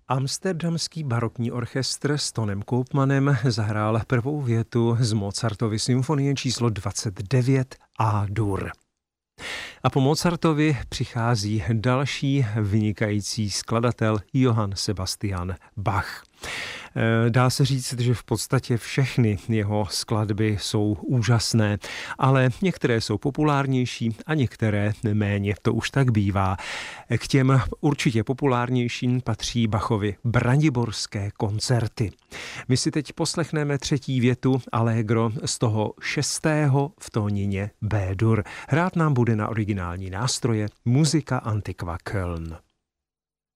Amsterdamský barokní orchestr s Tonem Koopmanem zahrál prvou větu z Mozartovy symfonie číslo 29 A-dur. A po Mozartovi přichází další vynikající skladatel Johann Sebastian Bach. Dá se říct, že v podstatě všechny jeho skladby jsou úžasné, ale některé jsou populárnější a některé méně, to už tak bývá. K těm určitě populárnějším patří Bachovy Braniborské koncerty. My si teď poslechneme třetí větu Allegro z toho 6. v tónině B-dur. Hrát nám bude na originální nástroje Musika Antiqua Köln.